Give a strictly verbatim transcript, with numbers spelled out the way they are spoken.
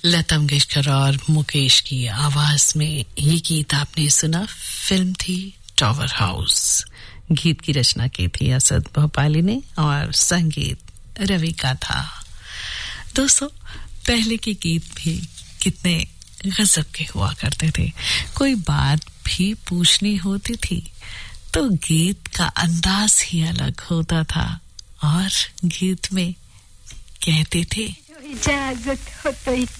लता मंगेशकर और मुकेश की आवाज में ये गीत आपने सुना। फिल्म थी टावर हाउस। गीत की रचना की थी असद भोपाली ने और संगीत रवि का था। दोस्तों, पहले के गीत भी कितने गजब के हुआ करते थे। कोई बात भी पूछनी होती थी तो गीत का अंदाज ही अलग होता था और गीत में कहते थे, इजाजत हो तो